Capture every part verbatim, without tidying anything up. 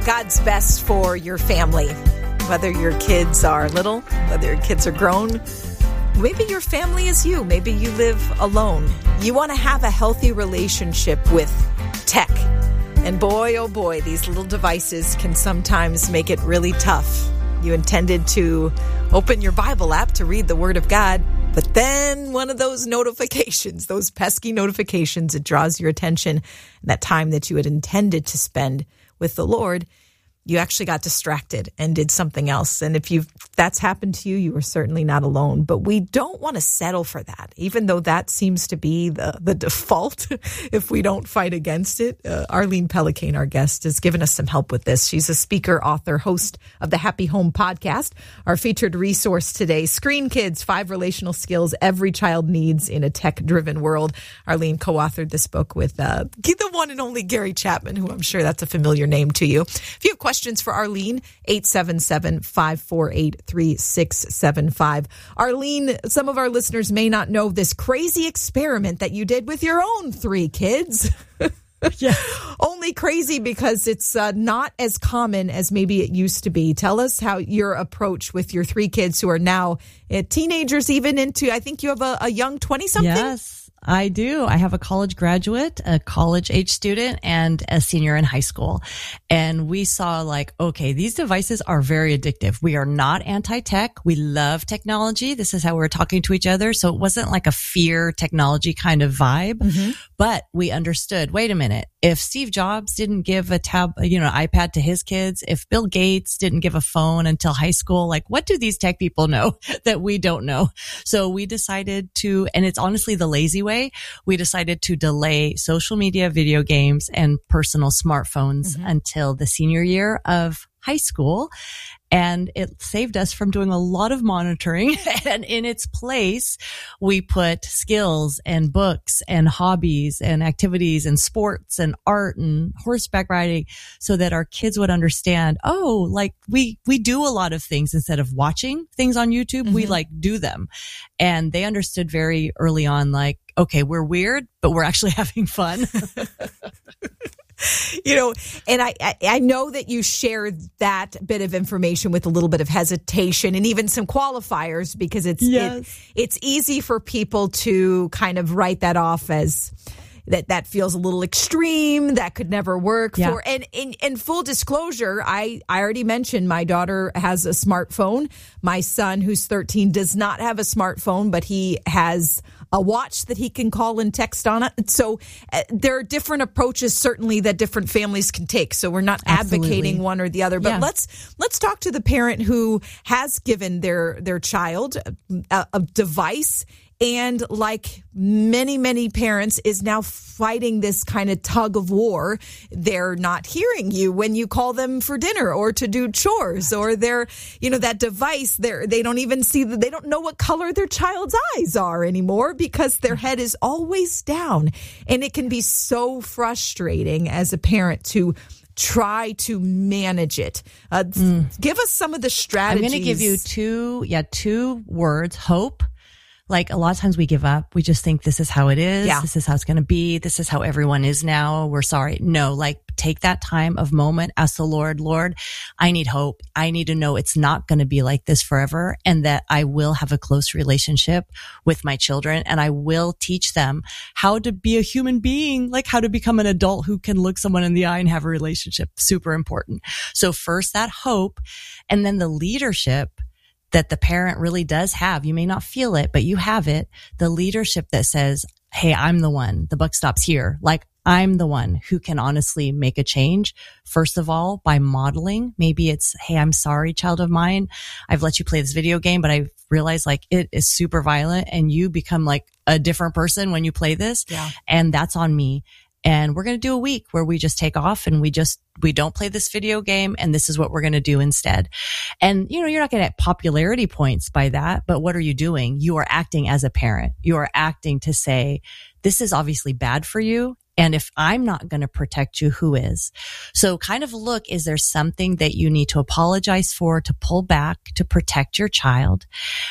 God's best for your family, whether your kids are little, whether your kids are grown. Maybe your family is you. Maybe you live alone. You want to have a healthy relationship with tech. And boy, oh boy, these little devices can sometimes make it really tough. You intended to open your Bible app to read the Word of God, but then one of those notifications, those pesky notifications, it draws your attention. That time that you had intended to spend with the Lord, you actually got distracted and did something else. And if you've that's happened to you, you are certainly not alone. But we don't want to settle for that, even though that seems to be the, the default if we don't fight against it. Uh, Arlene Pellicane, our guest, has given us some help with this. She's a speaker, author, host of the Happy Home podcast. Our featured resource today, Screen Kids, Five Relational Skills Every Child Needs in a Tech-Driven World. Arlene co-authored this book with uh, the one and only Gary Chapman, who I'm sure that's a familiar name to you. If you have questions for Arlene, eight seven seven, five four eight, three six seven five. Arlene, some of our listeners may not know this crazy experiment that you did with your own three kids. Yeah. Only crazy because it's uh, not as common as maybe it used to be. Tell us how your approach with your three kids who are now uh, teenagers, even into, I think you have a, a young twenty-something? Yes. I do. I have a college graduate, a college age student, and a senior in high school. And we saw like, okay, these devices are very addictive. We are not anti-tech. We love technology. This is how we're talking to each other. So it wasn't like a fear technology kind of vibe, mm-hmm. but we understood, wait a minute. If Steve Jobs didn't give a tab, you know, iPad to his kids, if Bill Gates didn't give a phone until high school, like what do these tech people know that we don't know? So we decided to, and it's honestly the lazy way, we decided to delay social media, video games, and personal smartphones mm-hmm. until the senior year of high school. And it saved us from doing a lot of monitoring. And in its place, we put skills and books and hobbies and activities and sports and art and horseback riding so that our kids would understand, oh, like we, we do a lot of things instead of watching things on YouTube. Mm-hmm. We like do them. And they understood very early on, like, okay, we're weird, but we're actually having fun. You know, and I, I, I know that you share that bit of information with a little bit of hesitation and even some qualifiers because it's yes. it, it's easy for people to kind of write that off as that that feels a little extreme, that could never work yeah. for. And in and full disclosure, I, I already mentioned my daughter has a smartphone. My son, who's thirteen, does not have a smartphone, but he has a watch that he can call and text on it. So uh, there are different approaches, certainly, that different families can take. So we're not Absolutely. advocating one or the other. But yeah. let's let's talk to the parent who has given their their child a, a device. And like many, many parents is now fighting this kind of tug of war. They're not hearing you when you call them for dinner or to do chores, or they're, you know, that device, they're, they don't even see that they don't know what color their child's eyes are anymore because their head is always down. And it can be so frustrating as a parent to try to manage it. Uh, mm. Give us some of the strategies. I'm going to give you two, yeah, two words, hope. Like a lot of times we give up. We just think this is how it is. Yeah. This is how it's going to be. This is how everyone is now. We're sorry. No, like take that time of moment. Ask the Lord, Lord, I need hope. I need to know it's not going to be like this forever and that I will have a close relationship with my children and I will teach them how to be a human being, like how to become an adult who can look someone in the eye and have a relationship. Super important. So first that hope and then the leadership that the parent really does have. You may not feel it, but you have it. The leadership that says, hey, I'm the one. The buck stops here. Like I'm the one who can honestly make a change. First of all, by modeling. Maybe it's, hey, I'm sorry, child of mine. I've let you play this video game, but I've realized like it is super violent and you become like a different person when you play this. Yeah. And that's on me. And we're going to do a week where we just take off and we just, we don't play this video game and this is what we're going to do instead. And, you know, you're not going to get popularity points by that, but what are you doing? You are acting as a parent. You are acting to say, this is obviously bad for you And if I'm not going to protect you, who is? So kind of look, is there something that you need to apologize for, to pull back, to protect your child?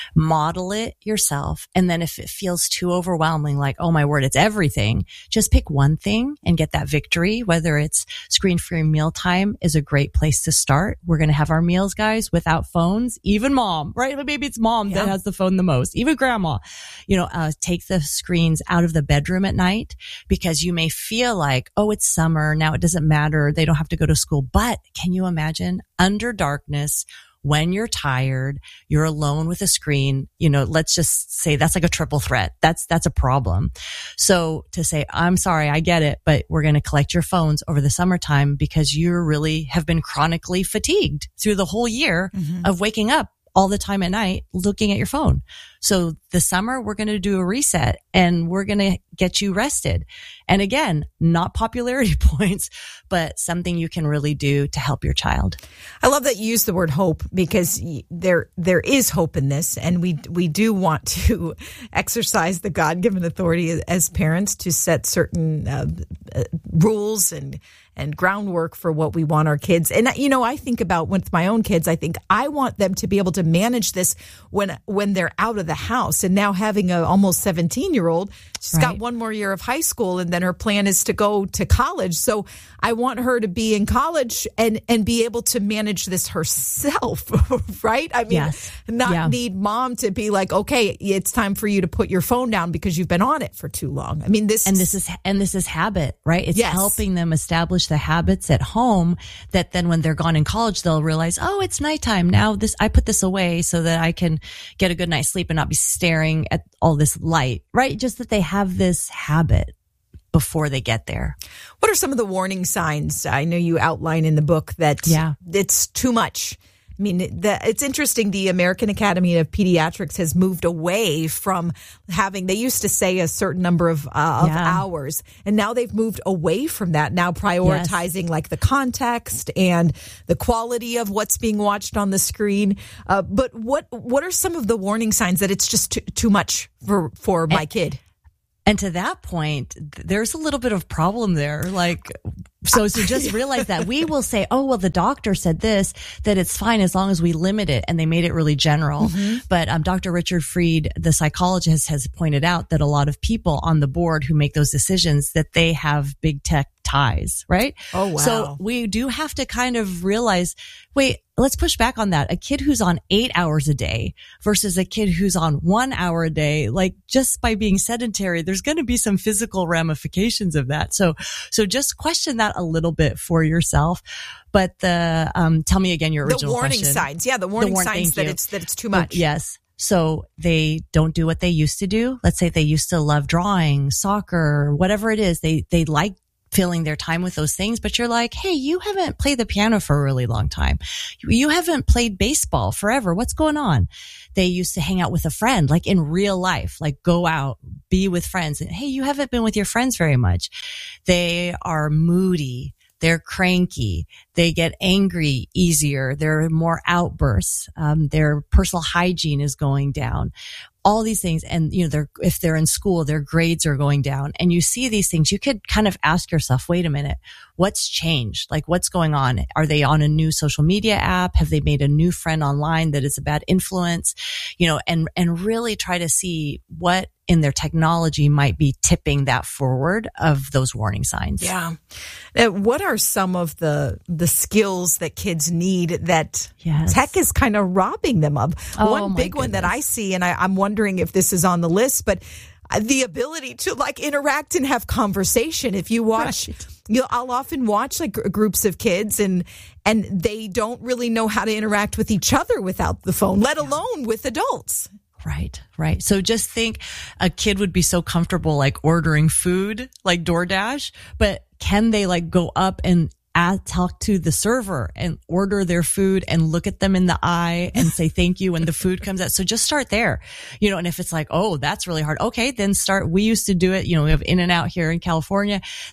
Model it yourself. And then if it feels too overwhelming, like, oh my word, it's everything, just pick one thing and get that victory. Whether it's screen-free mealtime is a great place to start. We're going to have our meals, guys, without phones, even mom, right? Maybe it's mom yeah. that has the phone the most, even grandma. You know, uh, take the screens out of the bedroom at night, because you may feel like, oh, it's summer. Now it doesn't matter. They don't have to go to school. But can you imagine under darkness, when you're tired, you're alone with a screen, you know, let's just say that's like a triple threat. That's, that's a problem. So to say, I'm sorry, I get it, but we're going to collect your phones over the summertime because you really have been chronically fatigued through the whole year mm-hmm. of waking up all the time at night looking at your phone. So the summer, we're going to do a reset and we're going to get you rested. And again, not popularity points, but something you can really do to help your child. I love that you use the word hope, because there there is hope in this. And we we do want to exercise the God-given authority as parents to set certain uh, uh, rules and and groundwork for what we want our kids. And, you know, I think about with my own kids, I think I want them to be able to manage this when when they're out of the house. And now having a almost seventeen year old, she's right. got one more year of high school, and then her plan is to go to college. So I want her to be in college and, and be able to manage this herself, right? I mean, yes. not yeah. need mom to be like, okay, it's time for you to put your phone down because you've been on it for too long. I mean, this and is, this is and this is habit, right? It's yes. helping them establish the habits at home that then when they're gone in college, they'll realize, oh, it's nighttime now. This I put this away so that I can get a good night's sleep and not be staring at all this light, right? Just that they have this habit before they get there. What are some of the warning signs? I know you outline in the book that yeah. it's too much. I mean, the, it's interesting. The American Academy of Pediatrics has moved away from having, they used to say a certain number of, uh, of yeah. hours, and now they've moved away from that, now prioritizing yes. like the context and the quality of what's being watched on the screen. Uh, but what what are some of the warning signs that it's just too, too much for, for my and, kid? And to that point, there's a little bit of problem there. Like, so, so just realize that we will say, oh, well, the doctor said this, that it's fine as long as we limit it. And they made it really general. Mm-hmm. But um, Doctor Richard Fried, the psychologist, has pointed out that a lot of people on the board who make those decisions, that they have big tech ties, right? Oh, wow. So we do have to kind of realize, wait, let's push back on that. A kid who's on eight hours a day versus a kid who's on one hour a day, like just by being sedentary, there's going to be some physical ramifications of that. So, so just question that a little bit for yourself. But the, um, tell me again your original question. The warning question. signs. Yeah. The warning the warn- signs that you. it's, that it's too much. Yes. So they don't do what they used to do. Let's say they used to love drawing, soccer, whatever it is. They, they like filling their time with those things, but you're like, hey, you haven't played the piano for a really long time. You haven't played baseball forever. What's going on? They used to hang out with a friend, like in real life, like go out, be with friends. And hey, you haven't been with your friends very much. They are moody. They're cranky. They get angry easier. There are more outbursts. Um, their personal hygiene is going down. All these things. And, you know, they're, if they're in school, their grades are going down, and you see these things, you could kind of ask yourself, wait a minute, what's changed? Like, what's going on? Are they on a new social media app? Have they made a new friend online that is a bad influence? You know, and, and really try to see what in their technology might be tipping that forward of those warning signs. Yeah. Now, what are some of the, the skills that kids need that yes. tech is kind of robbing them of? Oh, one big one that I see, and I, I'm wondering if this is on the list, but the ability to like interact and have conversation. If you watch, right. you know, I'll often watch like groups of kids, and and they don't really know how to interact with each other without the phone, let alone with adults. Right, right. So just think a kid would be so comfortable like ordering food, like DoorDash, but can they like go up and ask, talk to the server and order their food and look at them in the eye and say thank you when the food comes out? So just start there, you know, and if it's like, oh, that's really hard. Okay, then start. We used to do it, you know, we have In-N-Out here in California that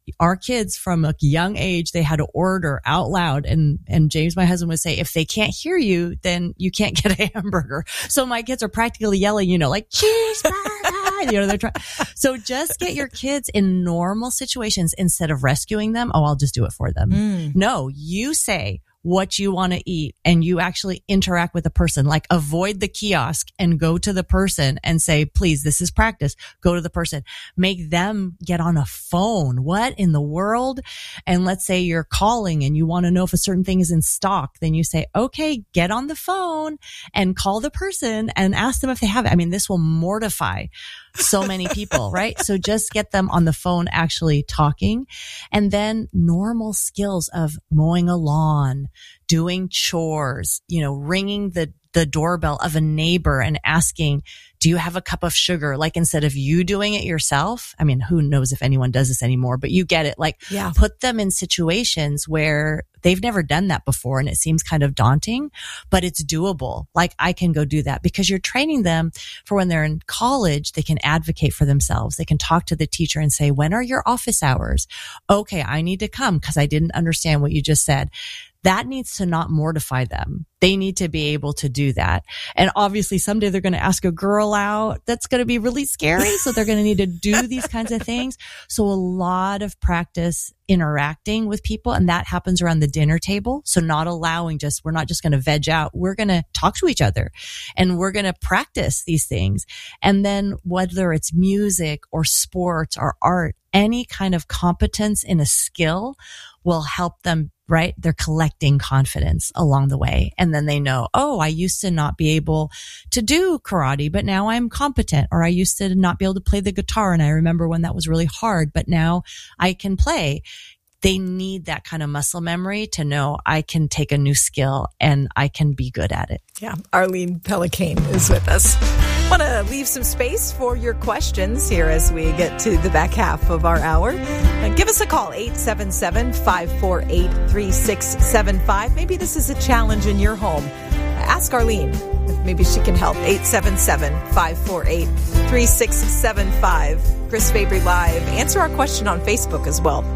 our kids from a young age, they had to order out loud. And, and James, my husband, would say, if they can't hear you, then you can't get a hamburger. So my kids are practically yelling, you know, like cheeseburger, you know, they're trying. So just get your kids in normal situations instead of rescuing them. Oh, I'll just do it for them. Mm. No, you say what you want to eat and you actually interact with the person, like avoid the kiosk and go to the person and say, please, this is practice. Go to the person, make them get on a phone. What in the world? And let's say you're calling and you want to know if a certain thing is in stock. Then you say, okay, get on the phone and call the person and ask them if they have it. I mean, this will mortify so many people, right? So just get them on the phone actually talking. And then normal skills of mowing a lawn, doing chores, you know, ringing the the doorbell of a neighbor and asking, do you have a cup of sugar? Like instead of you doing it yourself. I mean, who knows if anyone does this anymore, but you get it. Like yeah. Put them in situations where they've never done that before and it seems kind of daunting, but it's doable. Like I can go do that because you're training them for when they're in college, they can advocate for themselves. They can talk to the teacher and say, when are your office hours? Okay, I need to come because I didn't understand what you just said. That needs to not mortify them. They need to be able to do that. And obviously someday they're going to ask a girl out. That's going to be really scary. So they're going to need to do these kinds of things. So a lot of practice interacting with people. And that happens around the dinner table. So not allowing just, we're not just going to veg out. We're going to talk to each other and we're going to practice these things. And then whether it's music or sports or art, any kind of competence in a skill will help them, right? They're collecting confidence along the way. And then they know, oh, I used to not be able to do karate, but now I'm competent. Or I used to not be able to play the guitar. And I remember when that was really hard, but now I can play. They need that kind of muscle memory to know I can take a new skill and I can be good at it. Yeah. Arlene Pellicane is with us. Want to leave some space for your questions here as we get to the back half of our hour. Uh, give us a call, eight seven seven, five four eight, three six seven five. Maybe this is a challenge in your home. Ask Arlene if maybe she can help. eight seven seven, five four eight, three six seven five. Chris Fabry Live. Answer our question on Facebook as well.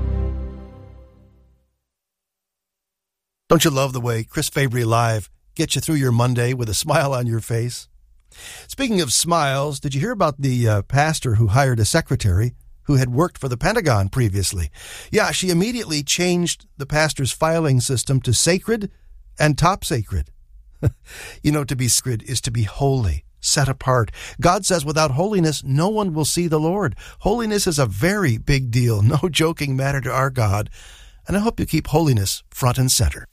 Don't you love the way Chris Fabry Live gets you through your Monday with a smile on your face? Speaking of smiles, did you hear about the uh, pastor who hired a secretary who had worked for the Pentagon previously? Yeah, she immediately changed the pastor's filing system to sacred and top sacred. You know, to be sacred is to be holy, set apart. God says without holiness, no one will see the Lord. Holiness is a very big deal, no joking matter to our God. And I hope you keep holiness front and center.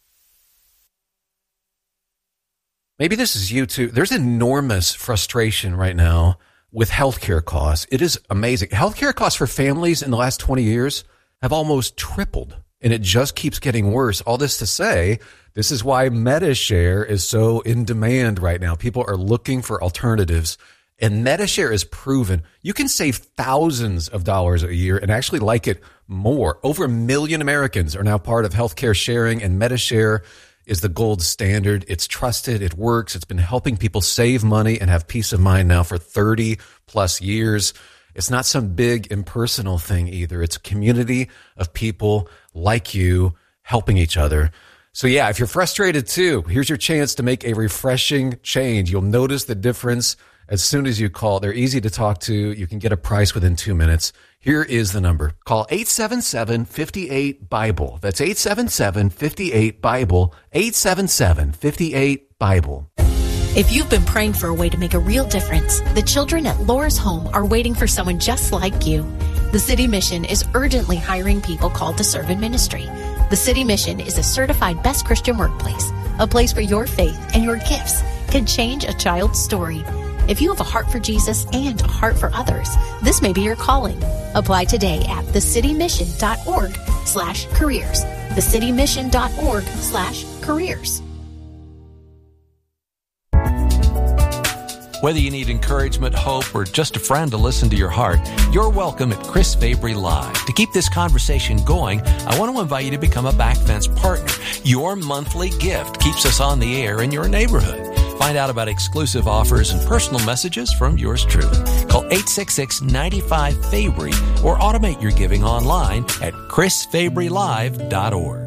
Maybe this is you too. There's enormous frustration right now with healthcare costs. It is amazing. Healthcare costs for families in the last twenty years have almost tripled, and it just keeps getting worse. All this to say, this is why MediShare is so in demand right now. People are looking for alternatives, and MediShare is proven. You can save thousands of dollars a year and actually like it more. Over a million Americans are now part of healthcare sharing, and MediShare is the gold standard. It's trusted. It works. It's been helping people save money and have peace of mind now for thirty plus years. It's not some big impersonal thing either. It's a community of people like you helping each other. So yeah, if you're frustrated too, here's your chance to make a refreshing change. You'll notice the difference as soon as you call. They're easy to talk to. You can get a price within two minutes. Here is the number. Call eight seven seven, five eight, BIBLE. That's eight seven seven, five eight, BIBLE. eight seven seven, five eight, BIBLE. If you've been praying for a way to make a real difference, the children at Laura's Home are waiting for someone just like you. The City Mission is urgently hiring people called to serve in ministry. The City Mission is a certified best Christian workplace, a place where your faith and your gifts can change a child's story. If you have a heart for Jesus and a heart for others, this may be your calling. Apply today at thecitymission.org slash careers. thecitymission.org slash careers. Whether you need encouragement, hope, or just a friend to listen to your heart, you're welcome at Chris Fabry Live. To keep this conversation going, I want to invite you to become a Backfence partner. Your monthly gift keeps us on the air in your neighborhood. Find out about exclusive offers and personal messages from yours truly. Call eight six six, nine five, F A B R Y or automate your giving online at chris fabry live dot org.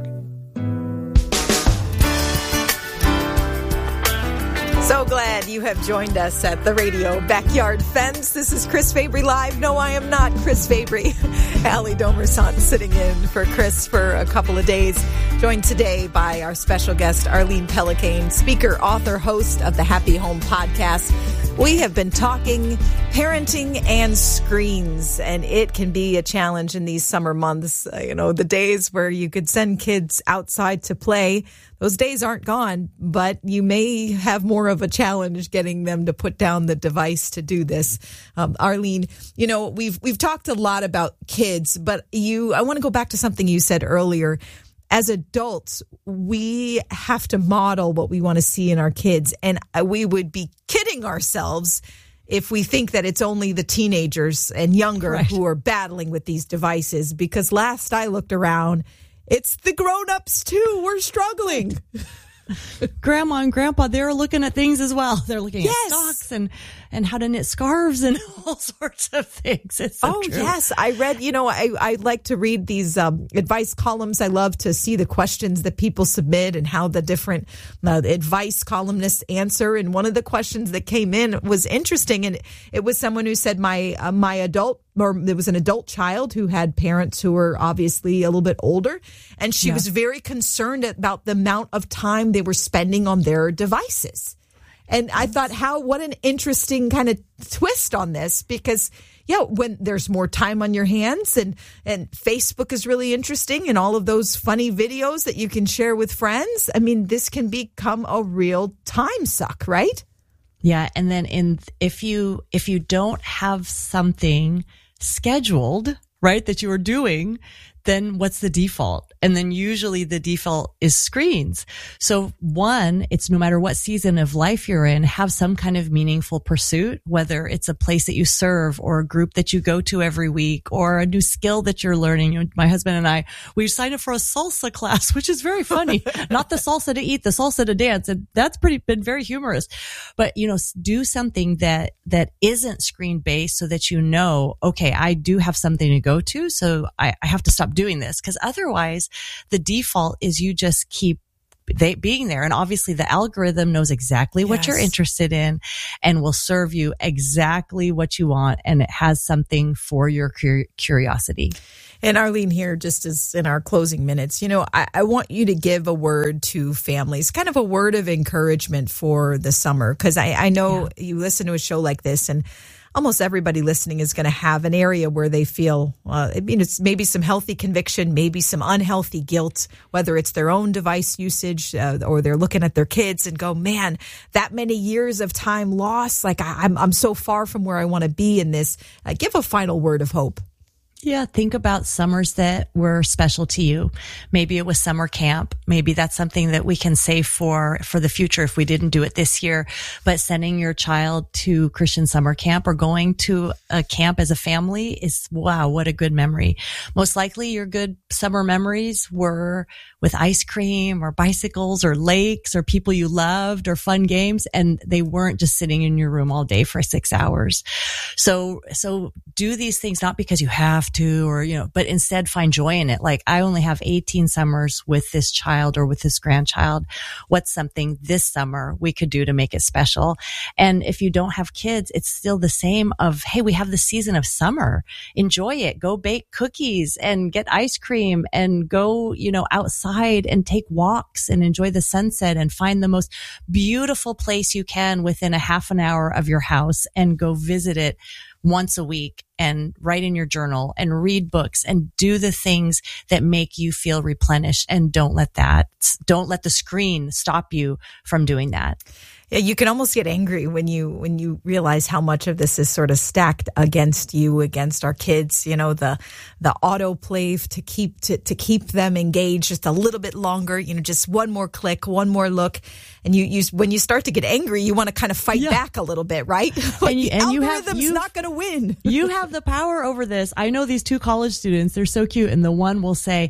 So glad you have joined us at the Radio Backyard Fence. This is Chris Fabry Live. No, I am not Chris Fabry. Allie Domerson sitting in for Chris for a couple of days. Joined today by our special guest, Arlene Pellicane, speaker, author, host of the Happy Home Podcast. We have been talking parenting and screens, and it can be a challenge in these summer months. Uh, you know, the days where you could send kids outside to play, those days aren't gone, but you may have more of a challenge getting them to put down the device to do this. Um, Arlene, you know, we've we've talked a lot about kids, but you, I want to go back to something you said earlier. As adults, we have to model what we want to see in our kids. And we would be kidding ourselves if we think that it's only the teenagers and younger right. who are battling with these devices. Because last I looked around, it's the grown-ups too. We're struggling. Grandma and Grandpa, they're looking at things as well. They're looking yes. at stocks and, and how to knit scarves and all sorts of things. It's so oh, true. yes. I read, you know, I, I like to read these um, advice columns. I love to see the questions that people submit and how the different uh, advice columnists answer. And one of the questions that came in was interesting. And it was someone who said, my, uh, my adult or there was an adult child who had parents who were obviously a little bit older. And she yeah. was very concerned about the amount of time they were spending on their devices. And I thought, how, what an interesting kind of twist on this, because, yeah, when there's more time on your hands and, and Facebook is really interesting and all of those funny videos that you can share with friends. I mean, this can become a real time suck, right? Yeah. And then in, if you, if you don't have something scheduled, right, that you are doing, then what's the default? And then usually the default is screens. So one, it's no matter what season of life you're in, have some kind of meaningful pursuit, whether it's a place that you serve or a group that you go to every week or a new skill that you're learning. You know, my husband and I, we signed up for a salsa class, which is very funny. Not the salsa to eat, the salsa to dance. And that's pretty, been very humorous. But, you know, do something that, that isn't screen based so that you know, okay, I do have something to go to. So I, I have to stop doing this, because otherwise the default is you just keep they being there. And obviously the algorithm knows exactly what yes. you're interested in and will serve you exactly what you want. And it has something for your cur- curiosity. And Arlene here, just as in our closing minutes, you know, I, I want you to give a word to families, kind of a word of encouragement for the summer. Because I, I know yeah. you listen to a show like this and almost everybody listening is going to have an area where they feel, uh, I mean, it's maybe some healthy conviction, maybe some unhealthy guilt, whether it's their own device usage uh, or they're looking at their kids and go, man, that many years of time lost. Like I, I'm, I'm so far from where I want to be in this. Uh, give a final word of hope. Yeah, think about summers that were special to you. Maybe it was summer camp. Maybe that's something that we can save for, for the future if we didn't do it this year. But sending your child to Christian summer camp or going to a camp as a family is, wow, what a good memory. Most likely your good summer memories were with ice cream or bicycles or lakes or people you loved or fun games. And they weren't just sitting in your room all day for six hours. So, so do these things not because you have to, or, you know, but instead find joy in it. Like, I only have eighteen summers with this child or with this grandchild. What's something this summer we could do to make it special? And if you don't have kids, it's still the same of, hey, we have the season of summer. Enjoy it. Go bake cookies and get ice cream and go, you know, outside and take walks and enjoy the sunset and find the most beautiful place you can within a half an hour of your house and go visit it once a week and write in your journal and read books and do the things that make you feel replenished. And don't let that, don't let the screen stop you from doing that. Yeah, you can almost get angry when you when you realize how much of this is sort of stacked against you, against our kids. You know, the the autoplay to keep to, to keep them engaged just a little bit longer. You know, just one more click, one more look, and you you when you start to get angry, you want to kind of fight yeah. back a little bit, right? Like, and you, the and you algorithm's have, you, not going to win. You have the power over this. I know these two college students; they're so cute, and the one will say,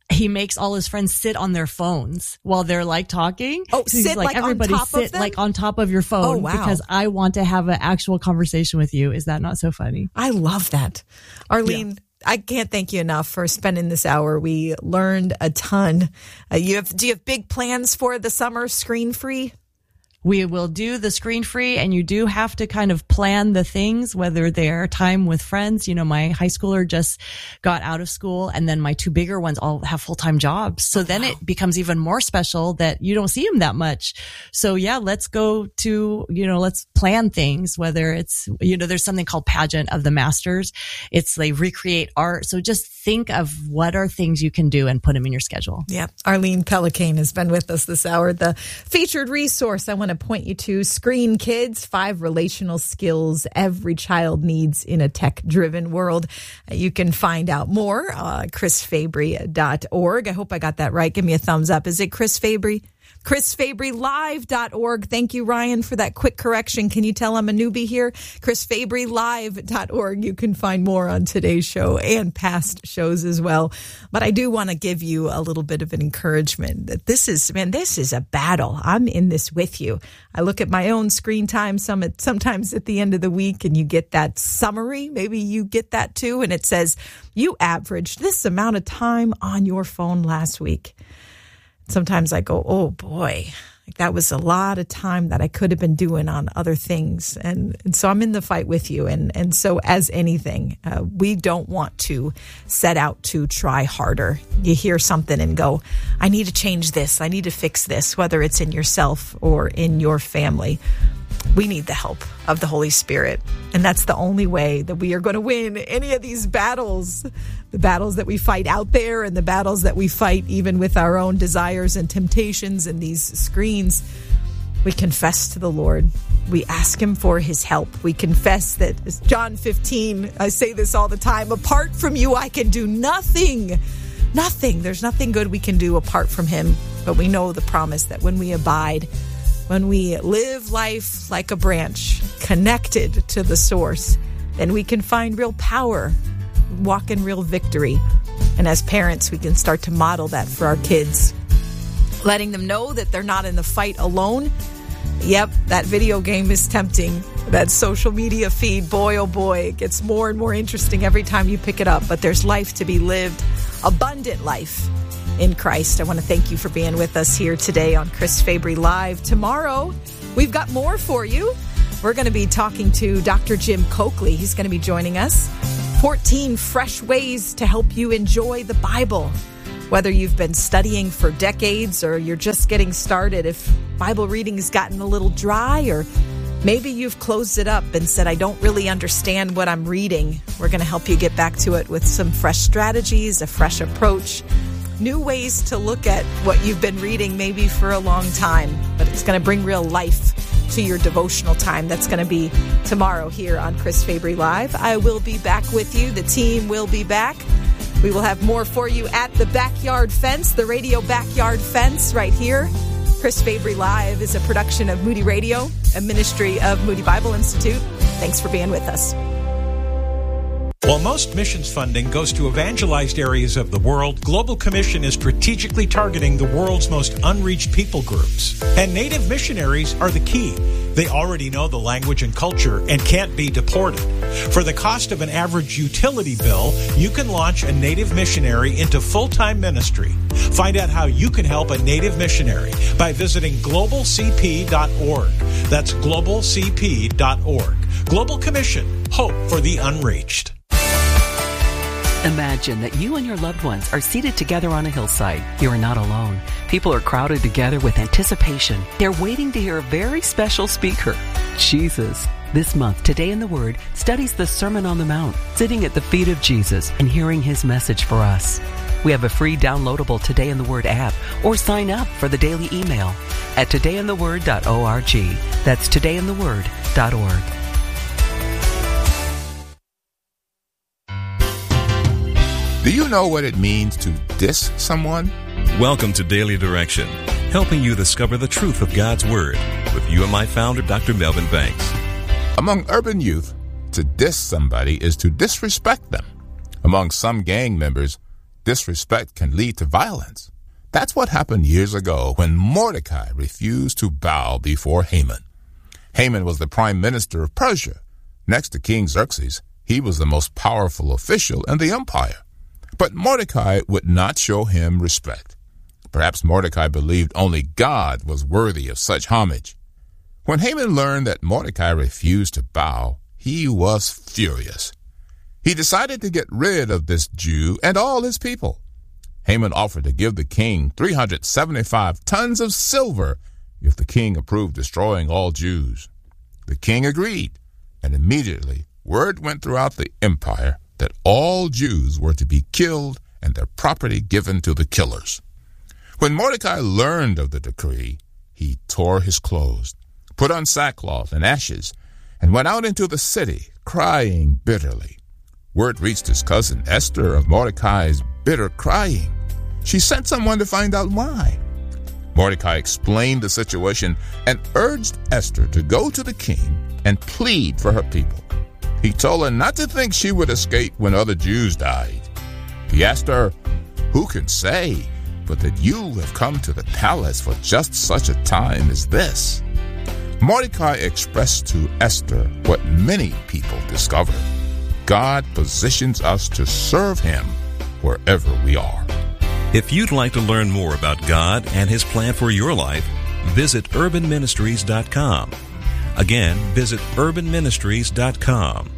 he makes all his friends sit on their phones while they're like talking. Oh, so sit like, everybody on top sit of them? like on top of your phone. Oh, wow. Because I want to have an actual conversation with you. Is that not so funny? I love that. Arlene, yeah. I can't thank you enough for spending this hour. We learned a ton. Uh, you have, do you have big plans for the summer screen free? We will do the screen free, and you do have to kind of plan the things, whether they're time with friends. You know, my high schooler just got out of school, and then my two bigger ones all have full-time jobs. So oh, then wow. it becomes even more special that you don't see them that much. So yeah, let's go to, you know, let's plan things, whether it's, you know, there's something called Pageant of the Masters. It's they recreate art. So just think of what are things you can do and put them in your schedule. Yeah. Arlene Pellicane has been with us this hour. The featured resource I want to point you to, Screen Kids, five relational skills every child needs in a tech-driven world. You can find out more uh, chris fabry dot org. I hope I got that right. Give me a thumbs up. Is it Chris Fabry? chris fabry live dot org. Thank you, Ryan, for that quick correction. Can you tell I'm a newbie here? chris fabry live dot org. You can find more on today's show and past shows as well. But I do want to give you a little bit of an encouragement that this is, man, this is a battle. I'm in this with you. I look at my own screen time some at, sometimes at the end of the week, and you get that summary. Maybe you get that too. And it says, you averaged this amount of time on your phone last week. Sometimes I go, oh boy, like that was a lot of time that I could have been doing on other things. And, and so I'm in the fight with you. And, and so as anything, uh, we don't want to set out to try harder. You hear something and go, I need to change this. I need to fix this, whether it's in yourself or in your family. We need the help of the Holy Spirit. And that's the only way that we are going to win any of these battles, the battles that we fight out there and the battles that we fight even with our own desires and temptations and these screens. We confess to the Lord. We ask him for his help. We confess that, as John fifteen, I say this all the time, apart from you, I can do nothing. Nothing. There's nothing good we can do apart from him. But we know the promise that when we abide, when we live life like a branch connected to the source, then we can find real power, walk in real victory. And as parents, we can start to model that for our kids, letting them know that they're not in the fight alone. Yep, that video game is tempting. That social media feed, boy, oh boy, it gets more and more interesting every time you pick it up. But there's life to be lived, abundant life in Christ. I want to thank you for being with us here today on Chris Fabry Live. Tomorrow, we've got more for you. We're going to be talking to Doctor Jim Coakley. He's going to be joining us. fourteen fresh ways to help you enjoy the Bible. Whether you've been studying for decades or you're just getting started, if Bible reading has gotten a little dry, or maybe you've closed it up and said, I don't really understand what I'm reading, we're going to help you get back to it with some fresh strategies, a fresh approach, new ways to look at what you've been reading maybe for a long time, but it's going to bring real life to your devotional time. That's going to be tomorrow here on Chris Fabry Live. I will be back with you. The team will be back. We will have more for you at the Backyard Fence, the Radio Backyard Fence right here. Chris Fabry Live is a production of Moody Radio, a ministry of Moody Bible Institute. Thanks for being with us. While most missions funding goes to evangelized areas of the world, Global Commission is strategically targeting the world's most unreached people groups. And Native missionaries are the key. They already know the language and culture and can't be deported. For the cost of an average utility bill, you can launch a Native missionary into full-time ministry. Find out how you can help a Native missionary by visiting global c p dot org. That's global c p dot org. Global Commission, hope for the unreached. Imagine that you and your loved ones are seated together on a hillside. You are not alone. People are crowded together with anticipation. They're waiting to hear a very special speaker, Jesus. This month, Today in the Word studies the Sermon on the Mount, sitting at the feet of Jesus and hearing his message for us. We have a free downloadable Today in the Word app, or sign up for the daily email at today in the word dot org. That's today in the word dot org. Do you know what it means to diss someone? Welcome to Daily Direction, helping you discover the truth of God's Word with U M I founder Doctor Melvin Banks. Among urban youth, to diss somebody is to disrespect them. Among some gang members, disrespect can lead to violence. That's what happened years ago when Mordecai refused to bow before Haman. Haman was the prime minister of Persia. Next to King Xerxes, he was the most powerful official in the empire. But Mordecai would not show him respect. Perhaps Mordecai believed only God was worthy of such homage. When Haman learned that Mordecai refused to bow, he was furious. He decided to get rid of this Jew and all his people. Haman offered to give the king three hundred seventy-five tons of silver if the king approved destroying all Jews. The king agreed, and immediately word went throughout the empire that all Jews were to be killed and their property given to the killers. When Mordecai learned of the decree, he tore his clothes, put on sackcloth and ashes, and went out into the city, crying bitterly. Word reached his cousin Esther of Mordecai's bitter crying. She sent someone to find out why. Mordecai explained the situation and urged Esther to go to the king and plead for her people. He told her not to think she would escape when other Jews died. He asked her, "Who can say but that you have come to the palace for just such a time as this?" Mordecai expressed to Esther what many people discovered. God positions us to serve him wherever we are. If you'd like to learn more about God and his plan for your life, visit urban ministries dot com. Again, visit urban ministries dot com.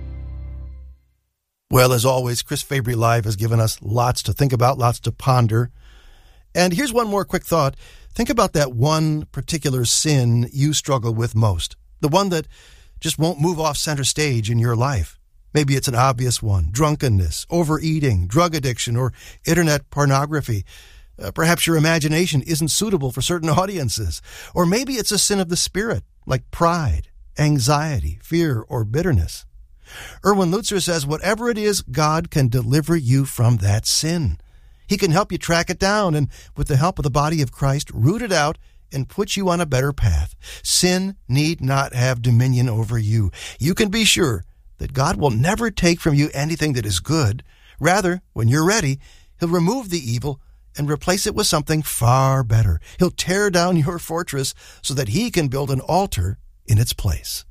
Well, as always, Chris Fabry Live has given us lots to think about, lots to ponder. And here's one more quick thought. Think about that one particular sin you struggle with most, the one that just won't move off center stage in your life. Maybe it's an obvious one: drunkenness, overeating, drug addiction, or internet pornography. Uh, perhaps your imagination isn't suitable for certain audiences. Or maybe it's a sin of the spirit, like pride, anxiety, fear, or bitterness. Erwin Lutzer says whatever it is, God can deliver you from that sin. He can help you track it down and, with the help of the body of Christ, root it out and put you on a better path. Sin need not have dominion over you. You can be sure that God will never take from you anything that is good. Rather, when you're ready, he'll remove the evil and replace it with something far better. He'll tear down your fortress so that he can build an altar in its place.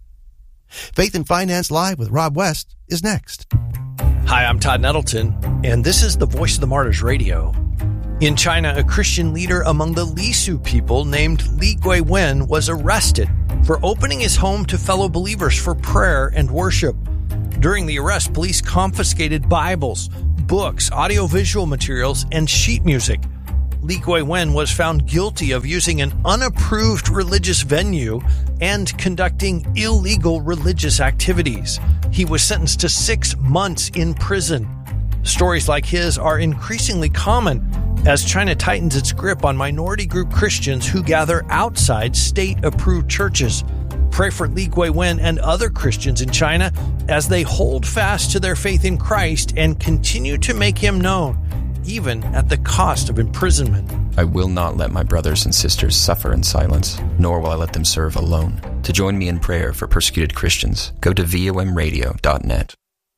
Faith and Finance Live with Rob West is next. Hi, I'm Todd Nettleton, and this is the Voice of the Martyrs Radio. In China, a Christian leader among the Lisu people named Li Guiwen was arrested for opening his home to fellow believers for prayer and worship. During the arrest, police confiscated Bibles, books, audiovisual materials, and sheet music. Li Guiwen was found guilty of using an unapproved religious venue and conducting illegal religious activities. He was sentenced to six months in prison. Stories like his are increasingly common as China tightens its grip on minority group Christians who gather outside state-approved churches. Pray for Li Guiwen and other Christians in China as they hold fast to their faith in Christ and continue to make him known, even at the cost of imprisonment. I will not let my brothers and sisters suffer in silence, nor will I let them serve alone. To join me in prayer for persecuted Christians, go to V O M radio dot net.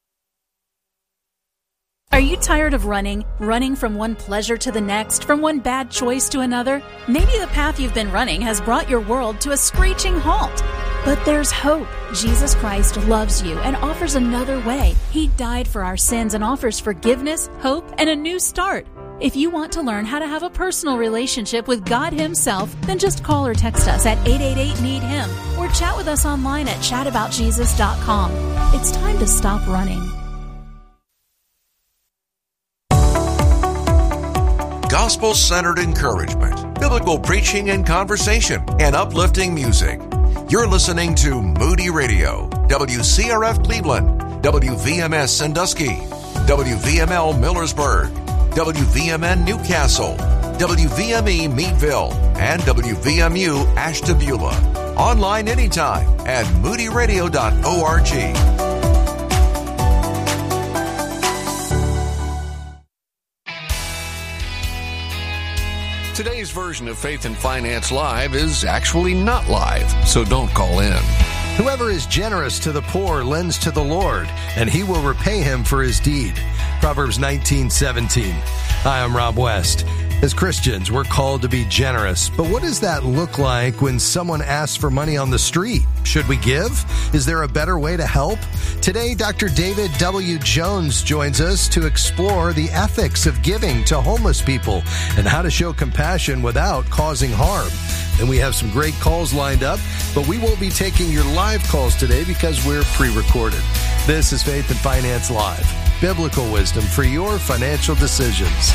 Are you tired of running? Running from one pleasure to the next, from one bad choice to another? Maybe the path you've been running has brought your world to a screeching halt. But there's hope. Jesus Christ loves you and offers another way. He died for our sins and offers forgiveness, hope, and a new start. If you want to learn how to have a personal relationship with God Himself, then just call or text us at eight eight eight, need him or chat with us online at chat about jesus dot com. It's time to stop running. Gospel-centered encouragement, biblical preaching and conversation, and uplifting music. You're listening to Moody Radio, W C R F Cleveland, W V M S Sandusky, W V M L Millersburg, W V M N Newcastle, W V M E Meadville, and W V M U Ashtabula. Online anytime at moody radio dot org. Today's version of Faith and Finance Live is actually not live, so don't call in. Whoever is generous to the poor lends to the Lord, and he will repay him for his deed. Proverbs nineteen seventeen. Hi, I'm Rob West. As Christians, we're called to be generous, but what does that look like when someone asks for money on the street? Should we give? Is there a better way to help? Today, Doctor David W. Jones joins us to explore the ethics of giving to homeless people and how to show compassion without causing harm. And we have some great calls lined up, but we won't be taking your live calls today because we're pre-recorded. This is Faith and Finance Live, biblical wisdom for your financial decisions.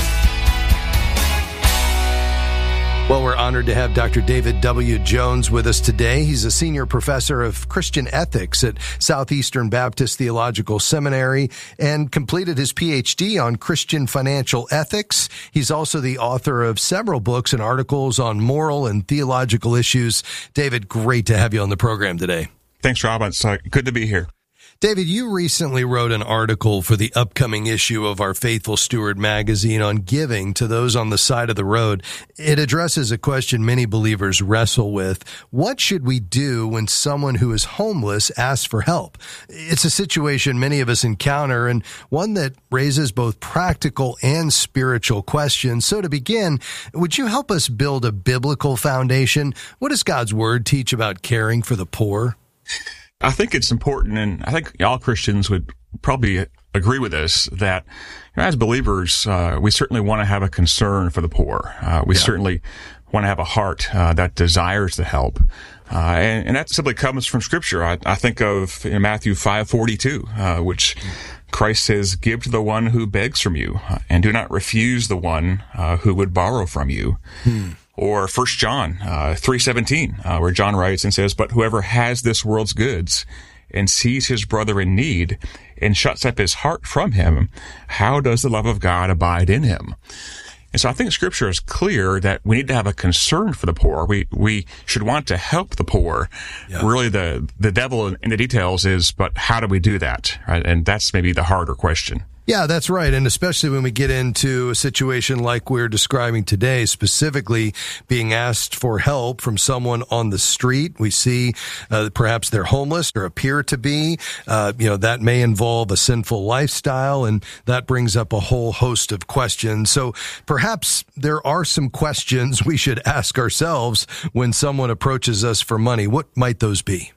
Well, we're honored to have Doctor David W. Jones with us today. He's a senior professor of Christian ethics at Southeastern Baptist Theological Seminary and completed his P H D on Christian financial ethics. He's also the author of several books and articles on moral and theological issues. David, great to have you on the program today. Thanks, Rob. It's uh, good to be here. David, you recently wrote an article for the upcoming issue of our Faithful Steward magazine on giving to those on the side of the road. It addresses a question many believers wrestle with. What should we do when someone who is homeless asks for help? It's a situation many of us encounter and one that raises both practical and spiritual questions. So to begin, would you help us build a biblical foundation? What does God's Word teach about caring for the poor? I think it's important, and I think all Christians would probably agree with this, that you know, as believers, uh, we certainly want to have a concern for the poor. Uh, we yeah. certainly want to have a heart uh, that desires to help. Uh, and, and that simply comes from Scripture. I, I think of you know, Matthew five forty-two, uh, which Christ says, "Give to the one who begs from you, and do not refuse the one uh, who would borrow from you." Hmm. Or First John uh, three seventeen, uh, where John writes and says, "But whoever has this world's goods and sees his brother in need and shuts up his heart from him, how does the love of God abide in him?" And so I think Scripture is clear that we need to have a concern for the poor. We we should want to help the poor. Yeah. Really, the the devil in the details is, but how do we do that? Right? And that's maybe the harder question. Yeah, that's right. And especially when we get into a situation like we're describing today, specifically being asked for help from someone on the street. We see uh, perhaps they're homeless or appear to be. Uh, you know, that may involve a sinful lifestyle, and that brings up a whole host of questions. So perhaps there are some questions we should ask ourselves when someone approaches us for money. What might those be?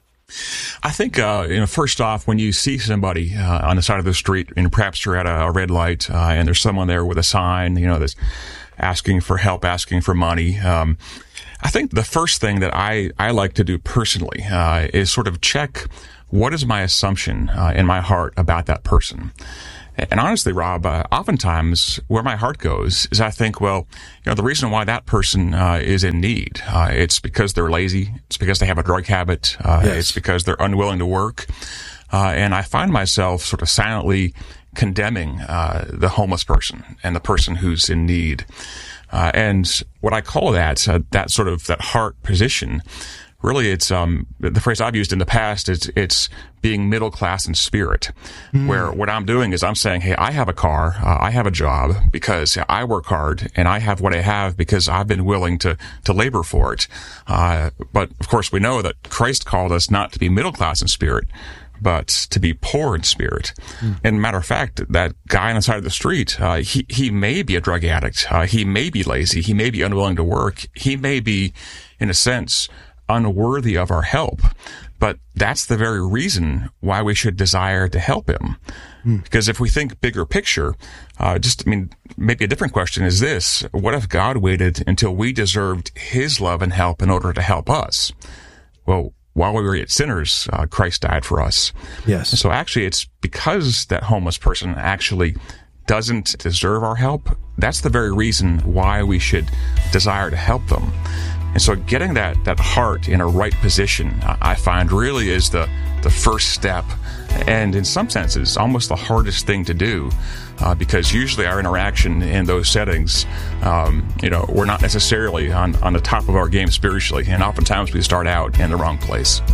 I think, uh, you know, first off, when you see somebody uh, on the side of the street, and perhaps you're at a, a red light, uh, and there's someone there with a sign, you know, that's asking for help, asking for money. Um, I think the first thing that I, I like to do personally uh, is sort of check what is my assumption uh, in my heart about that person. And honestly, Rob, uh, oftentimes where my heart goes is I think, well, you know, the reason why that person uh, is in need, uh, it's because they're lazy. It's because they have a drug habit. Uh, yes. It's because they're unwilling to work. Uh, and I find myself sort of silently condemning uh, the homeless person and the person who's in need. Uh, and what I call that, uh, that sort of that heart position, really, it's um the phrase I've used in the past is it's being middle class in spirit, mm. where what I'm doing is I'm saying, hey, I have a car, uh, I have a job because I work hard, and I have what I have because I've been willing to to labor for it. Uh, but of course, we know that Christ called us not to be middle class in spirit, but to be poor in spirit. Mm. And matter of fact, that guy on the side of the street, uh, he he may be a drug addict, uh, he may be lazy, he may be unwilling to work, he may be, in a sense, unworthy of our help, but that's the very reason why we should desire to help him. Mm. Because if we think bigger picture, uh, just, I mean, maybe a different question is this: what if God waited until we deserved his love and help in order to help us? Well, while we were yet sinners, uh, Christ died for us. Yes. So actually, it's because that homeless person actually doesn't deserve our help. That's the very reason why we should desire to help them. And so getting that, that heart in a right position, I find really is the, the first step. And in some senses, almost the hardest thing to do, uh, because usually our interaction in those settings, um, you know, we're not necessarily on, on the top of our game spiritually. And oftentimes we start out in the wrong place.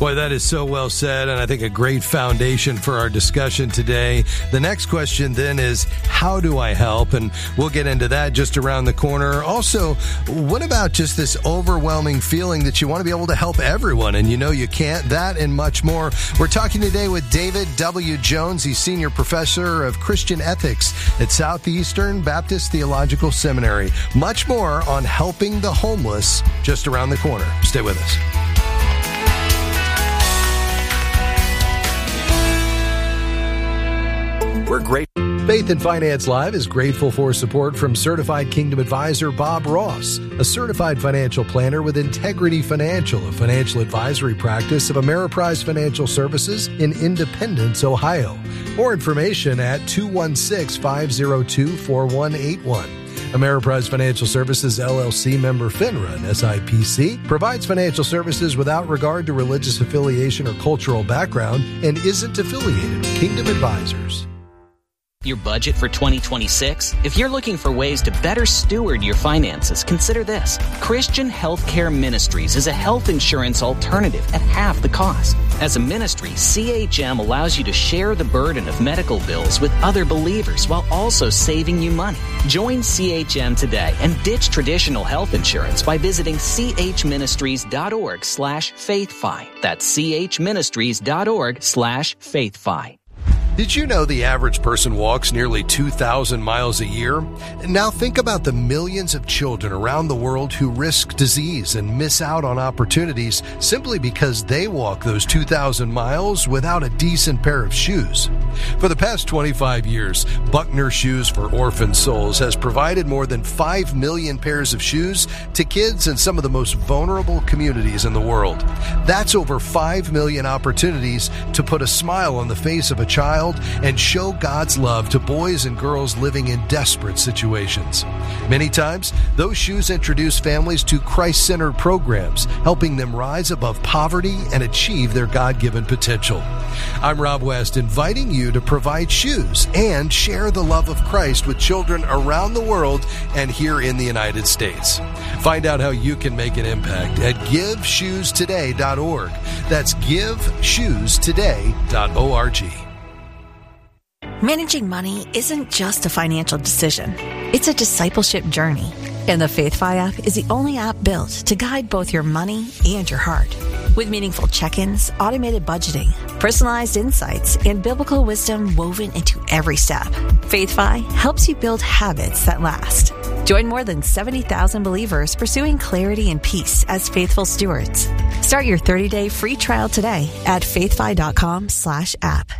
Boy, that is so well said, and I think a great foundation for our discussion today. The next question then is, how do I help? And we'll get into that just around the corner. Also, what about just this overwhelming feeling that you want to be able to help everyone, and you know you can't? That and much more. We're talking today with David W. Jones. He's Senior Professor of Christian Ethics at Southeastern Baptist Theological Seminary. Much more on helping the homeless just around the corner. Stay with us. We're great. Faith and Finance Live is grateful for support from Certified Kingdom Advisor Bob Ross, a certified financial planner with Integrity Financial, a financial advisory practice of Ameriprise Financial Services in Independence, Ohio. More information at two one six, five zero two, four one eight one. Ameriprise Financial Services, L L C member FINRA and S I P C, provides financial services without regard to religious affiliation or cultural background and isn't affiliated with Kingdom Advisors. Your budget for twenty twenty-six? If you're looking for ways to better steward your finances, consider this. Christian Healthcare Ministries is a health insurance alternative at half the cost. As a ministry, C H M allows you to share the burden of medical bills with other believers while also saving you money. Join C H M today and ditch traditional health insurance by visiting chministries.org slash faithfi. That's chministries.org slash faithfi. Did you know the average person walks nearly two thousand miles a year? Now think about the millions of children around the world who risk disease and miss out on opportunities simply because they walk those two thousand miles without a decent pair of shoes. For the past twenty-five years, Buckner Shoes for Orphan Souls has provided more than five million pairs of shoes to kids in some of the most vulnerable communities in the world. That's over five million opportunities to put a smile on the face of a child and show God's love to boys and girls living in desperate situations. Many times, those shoes introduce families to Christ-centered programs, helping them rise above poverty and achieve their God-given potential. I'm Rob West, inviting you to provide shoes and share the love of Christ with children around the world and here in the United States. Find out how you can make an impact at give shoes today dot org. That's give shoes today dot org. Managing money isn't just a financial decision. It's a discipleship journey. And the FaithFi app is the only app built to guide both your money and your heart. With meaningful check-ins, automated budgeting, personalized insights, and biblical wisdom woven into every step, FaithFi helps you build habits that last. Join more than seventy thousand believers pursuing clarity and peace as faithful stewards. Start your thirty-day free trial today at faithfi.com slash app.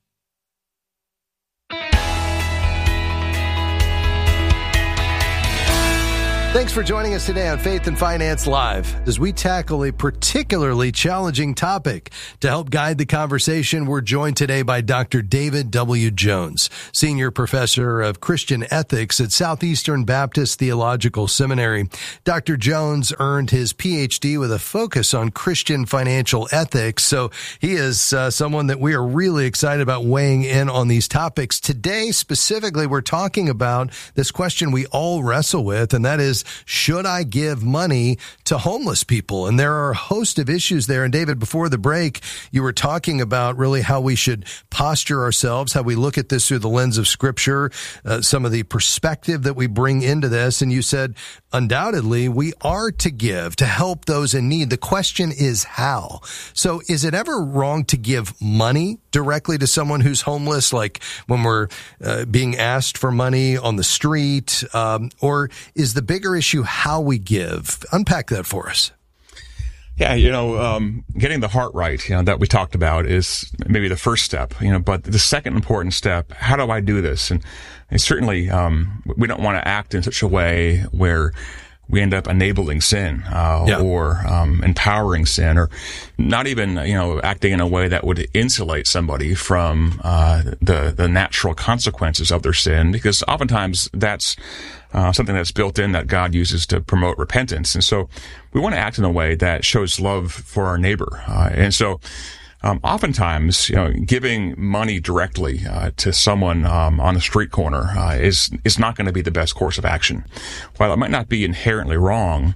Thanks for joining us today on Faith and Finance Live as we tackle a particularly challenging topic. To help guide the conversation, we're joined today by Doctor David W. Jones, Senior Professor of Christian Ethics at Southeastern Baptist Theological Seminary. Doctor Jones earned his P H D with a focus on Christian financial ethics, so he is uh, someone that we are really excited about weighing in on these topics. Today, specifically, we're talking about this question we all wrestle with, and that is, should I give money to homeless people? And there are a host of issues there. And David, before the break, you were talking about really how we should posture ourselves, how we look at this through the lens of Scripture, uh, some of the perspective that we bring into this. And you said, undoubtedly, we are to give, to help those in need. The question is how. So is it ever wrong to give money directly to someone who's homeless, like when we're uh, being asked for money on the street? Um, or is the bigger issue how we give? Unpack that for us. Yeah, you know, um, getting the heart right, you know, that we talked about is maybe the first step, you know, but the second important step, how do I do this? And, and certainly, um, we don't want to act in such a way where we end up enabling sin, uh, yeah. or, um, empowering sin, or not even, you know, acting in a way that would insulate somebody from, uh, the, the natural consequences of their sin, because oftentimes that's, uh, something that's built in that God uses to promote repentance. And so we want to act in a way that shows love for our neighbor. Uh, and so, Um, oftentimes, you know, giving money directly uh, to someone um, on the street corner uh, is is not going to be the best course of action. While it might not be inherently wrong,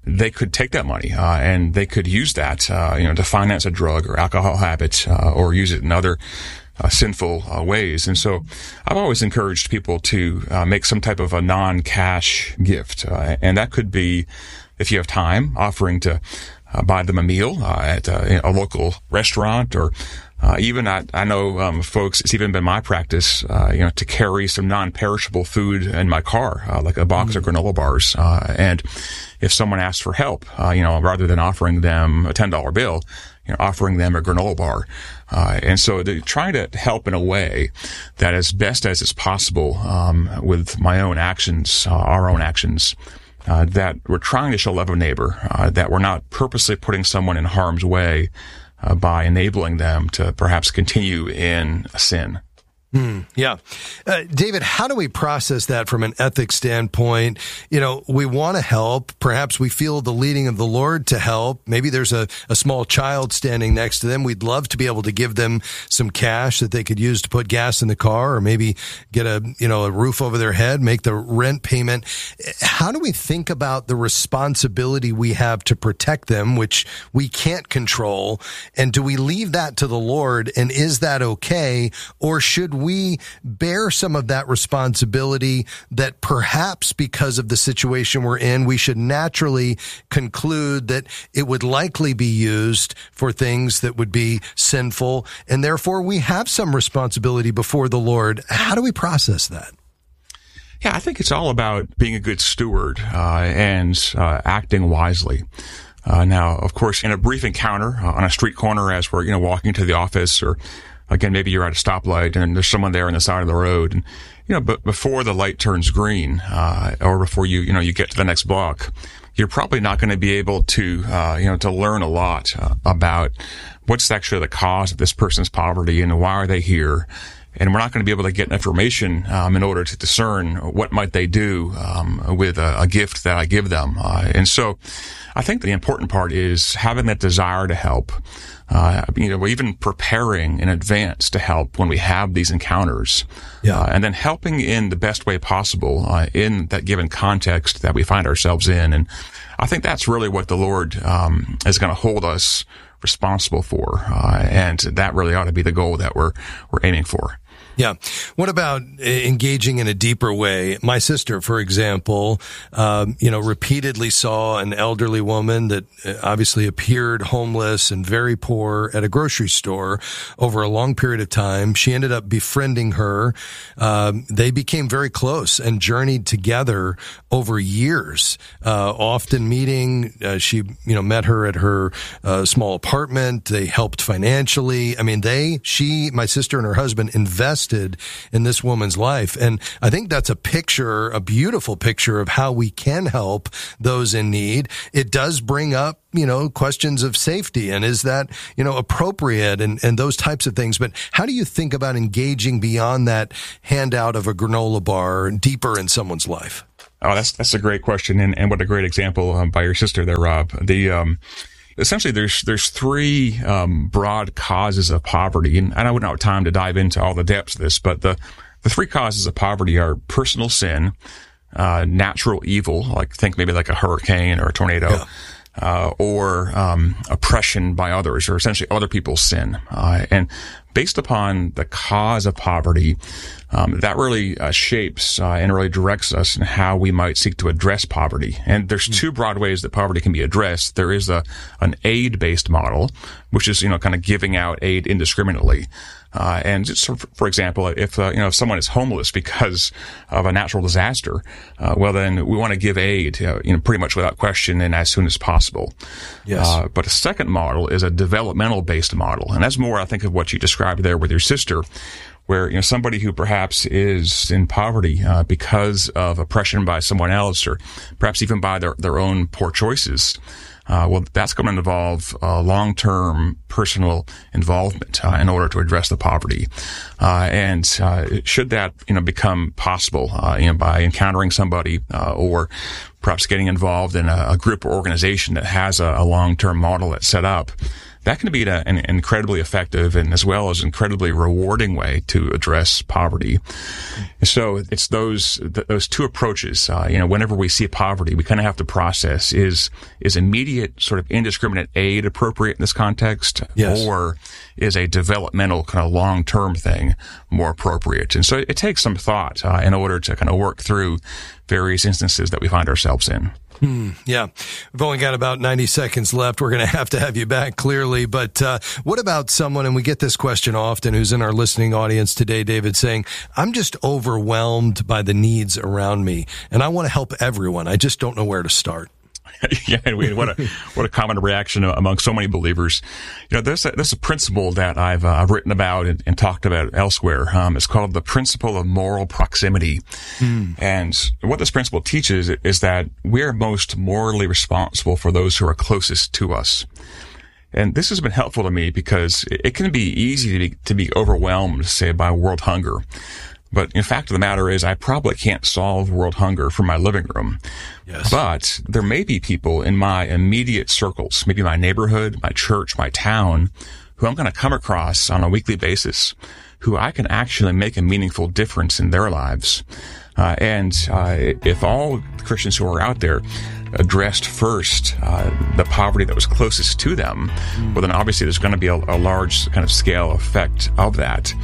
they could take that money uh, and they could use that, uh, you know, to finance a drug or alcohol habit, uh, or use it in other uh, sinful uh, ways. And so, I've always encouraged people to uh, make some type of a non-cash gift, uh, and that could be, if you have time, offering to uh, buy them a meal uh, at uh, a local restaurant, or Uh, even I, I know, um, folks, it's even been my practice, uh, you know, to carry some non-perishable food in my car, uh, like a box mm-hmm. of granola bars. Uh, and if someone asks for help, uh, you know, rather than offering them a ten dollar bill, you know, offering them a granola bar. Uh, and so they're trying to help in a way that as best as is possible, um, with my own actions, uh, our own actions, uh, that we're trying to show love of neighbor, uh, that we're not purposely putting someone in harm's way, Uh, by enabling them to perhaps continue in sin. Mm, yeah. Uh, David, how do we process that from an ethics standpoint? You know, we want to help. Perhaps we feel the leading of the Lord to help. Maybe there's a, a small child standing next to them. We'd love to be able to give them some cash that they could use to put gas in the car, or maybe get a, you know, a roof over their head, make the rent payment. How do we think about the responsibility we have to protect them, which we can't control? And do we leave that to the Lord? And is that okay? Or should we bear some of that responsibility that perhaps because of the situation we're in, we should naturally conclude that it would likely be used for things that would be sinful, and therefore we have some responsibility before the Lord? How do we process that? Yeah, I think it's all about being a good steward uh, and uh, acting wisely. Uh, now, of course, in a brief encounter uh, on a street corner as we're, you know, walking to the office, or again, maybe you're at a stoplight and there's someone there on the side of the road, and, you know, but before the light turns green, uh, or before you, you know, you get to the next block, you're probably not going to be able to, uh, you know, to learn a lot uh, about what's actually the cause of this person's poverty and why are they here. And we're not going to be able to get information um, in order to discern what might they do um, with a, a gift that I give them. Uh, and so I think the important part is having that desire to help, uh, you know, even preparing in advance to help when we have these encounters. Yeah. Uh, and then helping in the best way possible uh, in that given context that we find ourselves in. And I think that's really what the Lord um, is going to hold us responsible for. Uh, and that really ought to be the goal that we're we're aiming for. Yeah. What about engaging in a deeper way? My sister, for example, um, you know, repeatedly saw an elderly woman that obviously appeared homeless and very poor at a grocery store over a long period of time. She ended up befriending her. Um, they became very close and journeyed together over years, uh, often meeting. Uh, she, you know, met her at her uh, small apartment. They helped financially. I mean, they, she, my sister and her husband invested in this woman's life. And I think that's a picture, a beautiful picture of how we can help those in need. It does bring up, you know, questions of safety and is that, you know, appropriate and, and those types of things. But how do you think about engaging beyond that handout of a granola bar deeper in someone's life? Oh, that's, that's a great question. And, and what a great example um, by your sister there, Rob. The, um, Essentially, there's there's three um, broad causes of poverty, and I don't have time to dive into all the depths of this, but the, the three causes of poverty are personal sin, uh, natural evil, like think maybe like a hurricane or a tornado, yeah. uh, or um, oppression by others, or essentially other people's sin. Uh, and based upon the cause of poverty, um, that really uh, shapes uh, and really directs us in how we might seek to address poverty. And there's two broad ways that poverty can be addressed. There is a an aid-based model, which is, you know, kind of giving out aid indiscriminately. Uh, and just for, for example, if, uh, you know, if someone is homeless because of a natural disaster, uh, well, then we want to give aid, uh, you know, pretty much without question and as soon as possible. Yes. Uh, but a second model is a developmental-based model. And that's more, I think, of what you described there with your sister, where, you know, somebody who perhaps is in poverty, uh, because of oppression by someone else or perhaps even by their, their own poor choices. Uh, well, that's going to involve uh, long-term personal involvement uh, in order to address the poverty. Uh, and uh, should that, you know, become possible, uh, you know, by encountering somebody uh, or perhaps getting involved in a, a group or organization that has a, a long-term model that's set up, that can be an incredibly effective and as well as incredibly rewarding way to address poverty. And so it's those those two approaches. Uh, you know, whenever we see poverty, we kind of have to process: is is immediate sort of indiscriminate aid appropriate in this context, yes. or is a developmental kind of long term thing more appropriate? And so it, it takes some thought uh, in order to kind of work through various instances that we find ourselves in. Hmm, yeah. We've only got about ninety seconds left. We're going to have to have you back, clearly. But uh, what about someone, and we get this question often, who's in our listening audience today, David, saying, I'm just overwhelmed by the needs around me, and I want to help everyone. I just don't know where to start. Yeah, and we, what a what a common reaction among so many believers. You know, there's a, there's a principle that I've uh, written about and, and talked about elsewhere. Um, it's called the principle of moral proximity. Mm. And what this principle teaches is that we are most morally responsible for those who are closest to us. And this has been helpful to me because it can be easy to be, to be overwhelmed, say, by world hunger. But in fact of the matter is, I probably can't solve world hunger from my living room. Yes. But there may be people in my immediate circles, maybe my neighborhood, my church, my town, who I'm going to come across on a weekly basis, who I can actually make a meaningful difference in their lives. Uh, and uh, if all Christians who are out there addressed first uh, the poverty that was closest to them, mm. well, then obviously there's going to be a, a large kind of scale effect of that.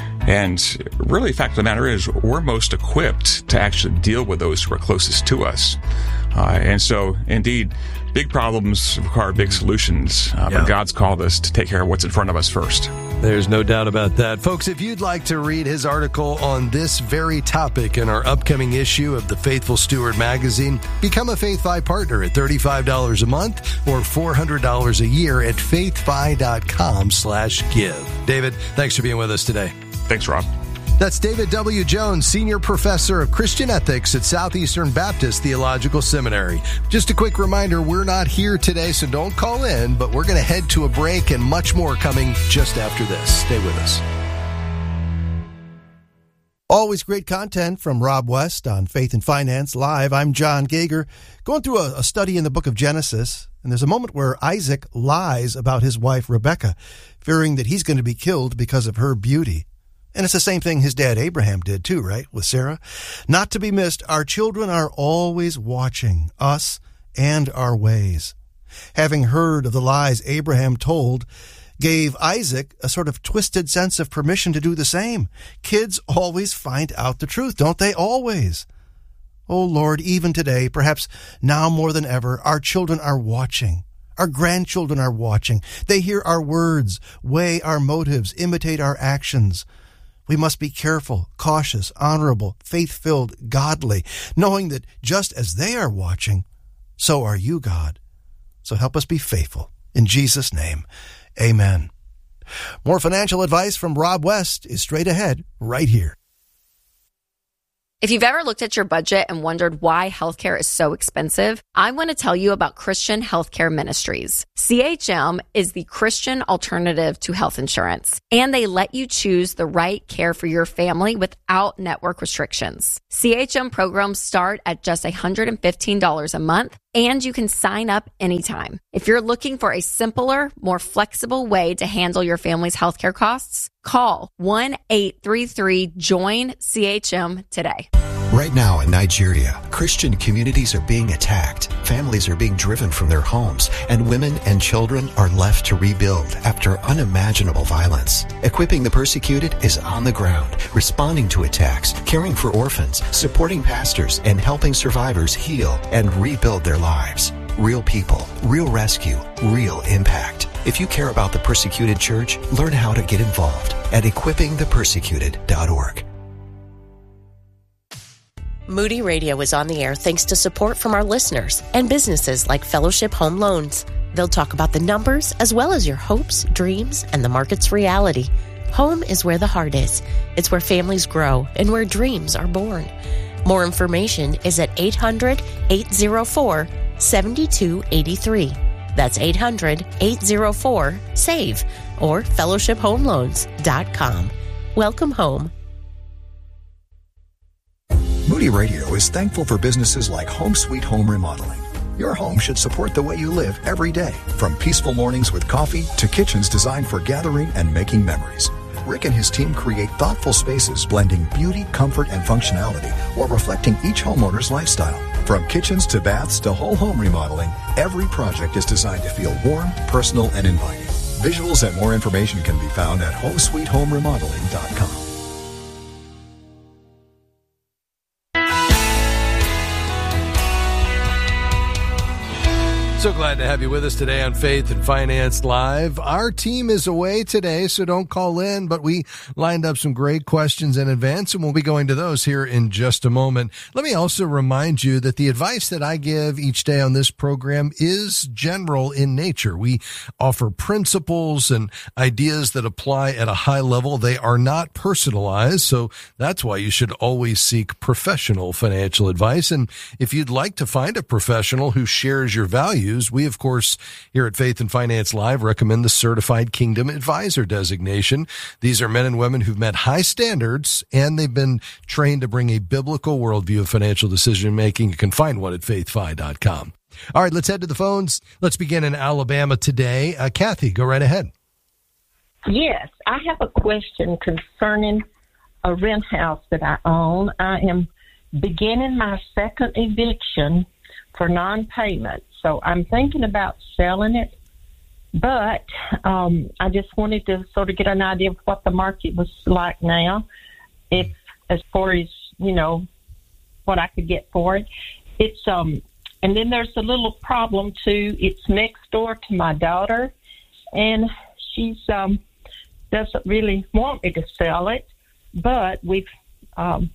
And really, the fact of the matter is, we're most equipped to actually deal with those who are closest to us. Uh, and so, indeed, big problems require big solutions, uh, yeah. but God's called us to take care of what's in front of us first. There's no doubt about that. Folks, if you'd like to read his article on this very topic in our upcoming issue of the Faithful Steward magazine, become a FaithFi partner at thirty-five dollars a month or four hundred dollars a year at faithfi.com slash give. David, thanks for being with us today. Thanks, Rob. That's David W. Jones, Senior Professor of Christian Ethics at Southeastern Baptist Theological Seminary. Just a quick reminder, we're not here today, so don't call in, but we're going to head to a break and much more coming just after this. Stay with us. Always great content from Rob West on Faith and Finance Live. I'm John Gager, going through a, a study in the book of Genesis, and there's a moment where Isaac lies about his wife Rebekah, fearing that he's going to be killed because of her beauty. And it's the same thing his dad Abraham did too, right, with Sarah? Not to be missed, our children are always watching us and our ways. Having heard of the lies Abraham told, gave Isaac a sort of twisted sense of permission to do the same. Kids always find out the truth, don't they? Always. Oh, Lord, even today, perhaps now more than ever, our children are watching. Our grandchildren are watching. They hear our words, weigh our motives, imitate our actions. We must be careful, cautious, honorable, faith-filled, godly, knowing that just as they are watching, so are you, God. So help us be faithful. In Jesus' name, amen. More financial advice from Rob West is straight ahead, right here. If you've ever looked at your budget and wondered why healthcare is so expensive, I want to tell you about Christian Healthcare Ministries. C H M is the Christian alternative to health insurance, and they let you choose the right care for your family without network restrictions. C H M programs start at just one hundred fifteen dollars a month, and you can sign up anytime. If you're looking for a simpler, more flexible way to handle your family's healthcare costs, call one eight three three join C H M today. Right now in Nigeria, Christian communities are being attacked, families are being driven from their homes, and women and children are left to rebuild after unimaginable violence. Equipping the Persecuted is on the ground, responding to attacks, caring for orphans, supporting pastors, and helping survivors heal and rebuild their lives. Real people, real rescue, real impact. If you care about the Persecuted Church, learn how to get involved at equipping the persecuted dot org. Moody Radio is on the air thanks to support from our listeners and businesses like Fellowship Home Loans. They'll talk about the numbers as well as your hopes, dreams, and the market's reality. Home is where the heart is. It's where families grow and where dreams are born. More information is at eight hundred, eight oh four, seven two eight three. That's eight hundred, eight oh four, SAVE or fellowship home loans dot com. Welcome home. Moody Radio is thankful for businesses like Home Sweet Home Remodeling. Your home should support the way you live every day, from peaceful mornings with coffee to kitchens designed for gathering and making memories. Rick and his team create thoughtful spaces blending beauty, comfort, and functionality while reflecting each homeowner's lifestyle. From kitchens to baths to whole home remodeling, every project is designed to feel warm, personal, and inviting. Visuals and more information can be found at home sweet home remodeling dot com. So glad to have you with us today on Faith and Finance Live. Our team is away today, so don't call in, but we lined up some great questions in advance, and we'll be going to those here in just a moment. Let me also remind you that the advice that I give each day on this program is general in nature. We offer principles and ideas that apply at a high level. They are not personalized, so that's why you should always seek professional financial advice. And if you'd like to find a professional who shares your values, we, of course, here at Faith and Finance Live recommend the Certified Kingdom Advisor designation. These are men and women who've met high standards, and they've been trained to bring a biblical worldview of financial decision-making. You can find one at faith fi dot com. All right, let's head to the phones. Let's begin in Alabama today. Uh, Kathy, go right ahead. Yes, I have a question concerning a rent house that I own. I am beginning my second eviction for non-payment. So I'm thinking about selling it, but um, I just wanted to sort of get an idea of what the market was like now, if as far as, you know, what I could get for it. It's um, and then there's a little problem too. It's next door to my daughter, and she's um, doesn't really want me to sell it, but we've um,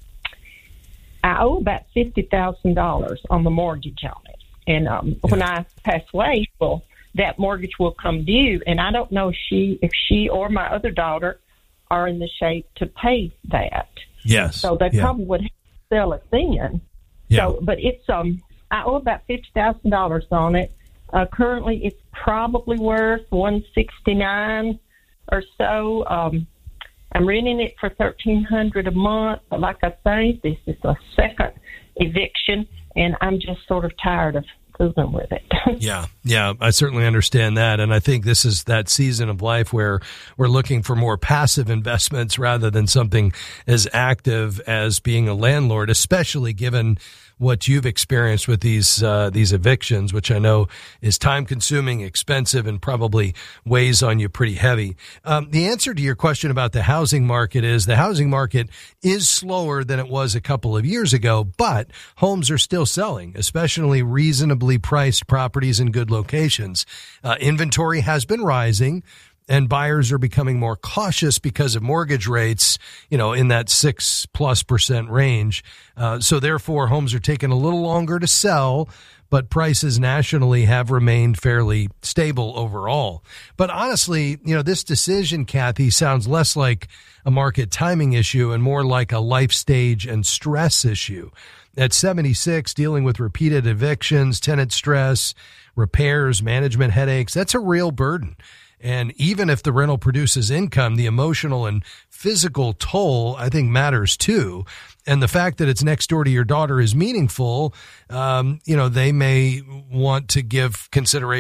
I owe about fifty thousand dollars on the mortgage on it. And um, yeah. when I pass away, well, that mortgage will come due, and I don't know if she, if she or my other daughter are in the shape to pay that. Yes. So they yeah. probably would have to sell it then. Yeah. So, but it's um, I owe about fifty thousand dollars on it. Uh, currently, it's probably worth one sixty nine or so. Um, I'm renting it for thirteen hundred a month, but like I say, this is a second eviction, and I'm just sort of tired of fooling with it. Yeah, yeah, I certainly understand that, and I think this is that season of life where we're looking for more passive investments rather than something as active as being a landlord, especially given what you've experienced with these uh, these evictions, which I know is time-consuming, expensive, and probably weighs on you pretty heavy. Um, the answer to your question about the housing market is the housing market is slower than it was a couple of years ago, but homes are still selling, especially reasonably priced properties in good locations. Uh, inventory has been rising, and buyers are becoming more cautious because of mortgage rates, you know, in that six plus percent range. Uh, so therefore, homes are taking a little longer to sell, but prices nationally have remained fairly stable overall. But honestly, you know, this decision, Kathy, sounds less like a market timing issue and more like a life stage and stress issue. At seventy-six, dealing with repeated evictions, tenant stress, repairs, management headaches, that's a real burden. And even if the rental produces income, the emotional and physical toll, I think, matters too. And the fact that it's next door to your daughter is meaningful. Um, you know, they may want to give consideration